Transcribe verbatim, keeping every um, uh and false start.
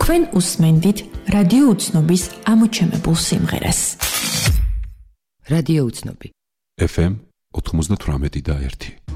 თქვენ უსმენდით რადიო უცნობის ამოჩემებულ სიმღერას. რადიო უცნობი ეფ ემ ოთხმოცდათვრამეტი და ერთი